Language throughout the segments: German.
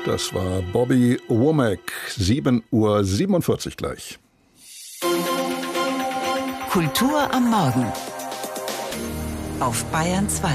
Das war Bobby Womack, 7:47 Uhr gleich. Kultur am Morgen auf Bayern 2.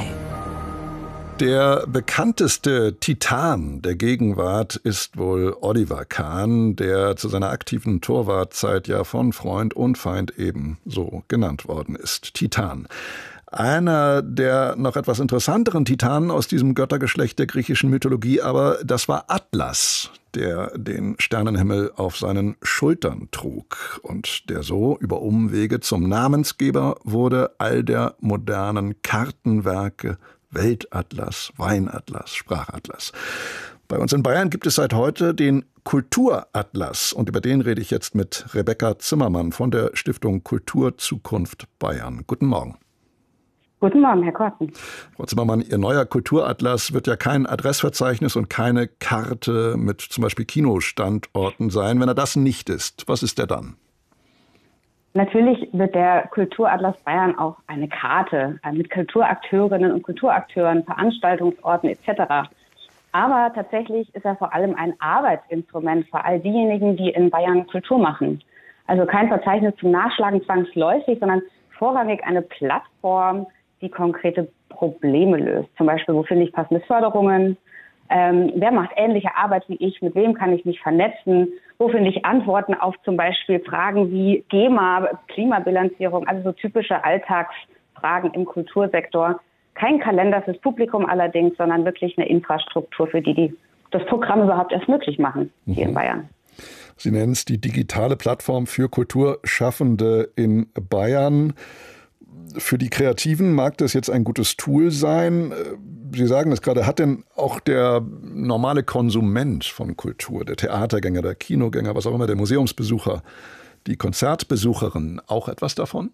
Der bekannteste Titan der Gegenwart ist wohl Oliver Kahn, der zu seiner aktiven Torwartzeit ja von Freund und Feind ebenso genannt worden ist. Titan. Einer der noch etwas interessanteren Titanen aus diesem Göttergeschlecht der griechischen Mythologie, aber das war Atlas, der den Sternenhimmel auf seinen Schultern trug und der so über Umwege zum Namensgeber wurde all der modernen Kartenwerke, Weltatlas, Weinatlas, Sprachatlas. Bei uns in Bayern gibt es seit heute den Kulturatlas und über den rede ich jetzt mit Rebecca Zimmermann von der Stiftung Kultur Zukunft Bayern. Guten Morgen. Guten Morgen, Herr Korten. Frau Zimmermann, Ihr neuer Kulturatlas wird ja kein Adressverzeichnis und keine Karte mit zum Beispiel Kinostandorten sein. Wenn er das nicht ist, was ist er dann? Natürlich wird der Kulturatlas Bayern auch eine Karte mit Kulturakteurinnen und Kulturakteuren, Veranstaltungsorten etc. Aber tatsächlich ist er vor allem ein Arbeitsinstrument für all diejenigen, die in Bayern Kultur machen. Also kein Verzeichnis zum Nachschlagen zwangsläufig, sondern vorrangig eine Plattform, die konkrete Probleme löst. Zum Beispiel, wo finde ich passende Förderungen? Wer macht ähnliche Arbeit wie ich? Mit wem kann ich mich vernetzen? Wo finde ich Antworten auf zum Beispiel Fragen wie GEMA, Klimabilanzierung, also so typische Alltagsfragen im Kultursektor. Kein Kalender fürs Publikum allerdings, sondern wirklich eine Infrastruktur für die das Programm überhaupt erst möglich machen hier in Bayern. Sie nennen es die digitale Plattform für Kulturschaffende in Bayern. Für die Kreativen mag das jetzt ein gutes Tool sein. Sie sagen es gerade, hat denn auch der normale Konsument von Kultur, der Theatergänger, der Kinogänger, was auch immer, der Museumsbesucher, die Konzertbesucherin auch etwas davon?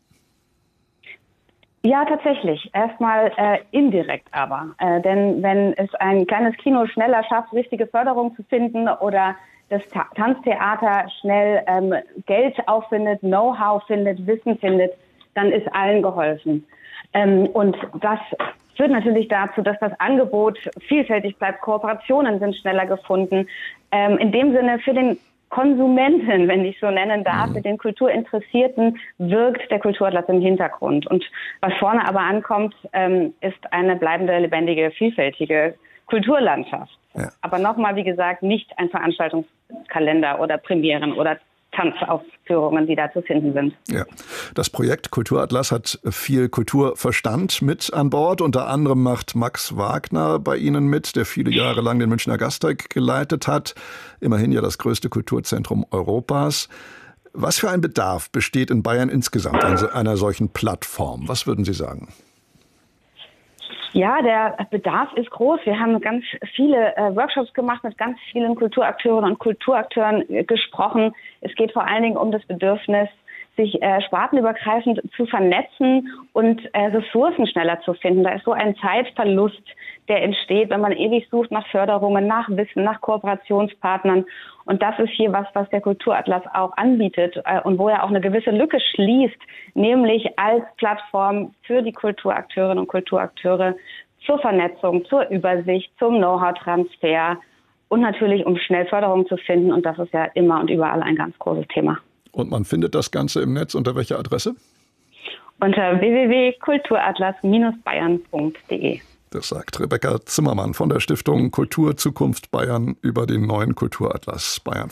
Ja, tatsächlich. Erstmal indirekt aber. Denn wenn es ein kleines Kino schneller schafft, richtige Förderung zu finden oder das Tanztheater schnell Geld auffindet, Know-how findet, Wissen findet, dann ist allen geholfen. Und das führt natürlich dazu, dass das Angebot vielfältig bleibt. Kooperationen sind schneller gefunden. In dem Sinne für den Konsumenten, wenn ich so nennen darf, für den Kulturinteressierten wirkt der Kulturatlas im Hintergrund. Und was vorne aber ankommt, ist eine bleibende, lebendige, vielfältige Kulturlandschaft. Ja. Aber nochmal, wie gesagt, nicht ein Veranstaltungskalender oder Premieren oder Tanzaufführungen, die da zu finden sind. Ja. Das Projekt Kulturatlas hat viel Kulturverstand mit an Bord. Unter anderem macht Max Wagner bei Ihnen mit, der viele Jahre lang den Münchner Gasteig geleitet hat. Immerhin ja das größte Kulturzentrum Europas. Was für ein Bedarf besteht in Bayern insgesamt an einer solchen Plattform? Was würden Sie sagen? Ja, der Bedarf ist groß. Wir haben ganz viele Workshops gemacht, mit ganz vielen Kulturakteurinnen und Kulturakteuren gesprochen. Es geht vor allen Dingen um das Bedürfnis, sich spartenübergreifend zu vernetzen und Ressourcen schneller zu finden. Da ist so ein Zeitverlust, der entsteht, wenn man ewig sucht nach Förderungen, nach Wissen, nach Kooperationspartnern. Und das ist hier was der Kulturatlas auch anbietet und wo er auch eine gewisse Lücke schließt, nämlich als Plattform für die Kulturakteurinnen und Kulturakteure zur Vernetzung, zur Übersicht, zum Know-how-Transfer und natürlich, um schnell Förderung zu finden. Und das ist ja immer und überall ein ganz großes Thema. Und man findet das Ganze im Netz unter welcher Adresse? Unter www.kulturatlas-bayern.de. Das sagt Rebecca Zimmermann von der Stiftung Kultur Zukunft Bayern über den neuen Kulturatlas Bayern.